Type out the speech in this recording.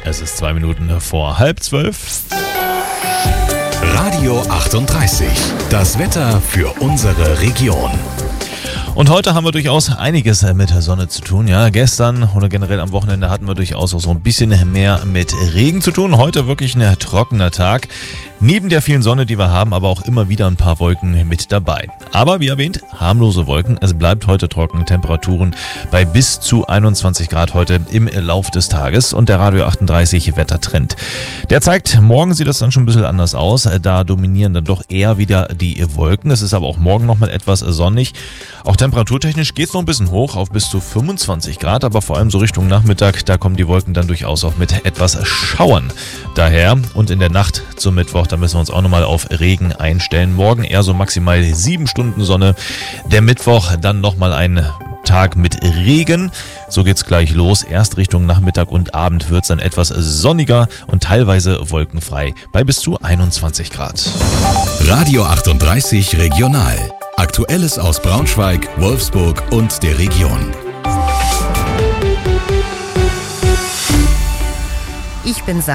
Es ist 2 Minuten vor 11:30. Radio 38. Das Wetter für unsere Region. Und heute haben wir durchaus einiges mit der Sonne zu tun. Ja, gestern oder generell am Wochenende hatten wir durchaus auch so ein bisschen mehr mit Regen zu tun. Heute wirklich ein trockener Tag. Neben der vielen Sonne, die wir haben, aber auch immer wieder ein paar Wolken mit dabei. Aber wie erwähnt, harmlose Wolken. Es bleibt heute trocken. Temperaturen bei bis zu 21 Grad heute im Lauf des Tages. Und der Radio 38 Wettertrend. Der zeigt, morgen sieht das dann schon ein bisschen anders aus. Da dominieren dann doch eher wieder die Wolken. Es ist aber auch morgen nochmal etwas sonnig. Auch temperaturtechnisch geht es noch ein bisschen hoch auf bis zu 25 Grad. Aber vor allem so Richtung Nachmittag, da kommen die Wolken dann durchaus auch mit etwas Schauern daher. Und in der Nacht zum Mittwoch, da müssen wir uns auch nochmal auf Regen einstellen. Morgen eher so maximal 7 Stunden Sonne. Der Mittwoch dann nochmal ein Tag mit Regen. So geht's gleich los. Erst Richtung Nachmittag und Abend wird's dann etwas sonniger und teilweise wolkenfrei bei bis zu 21 Grad. Radio 38 Regional. Aktuelles aus Braunschweig, Wolfsburg und der Region. Ich bin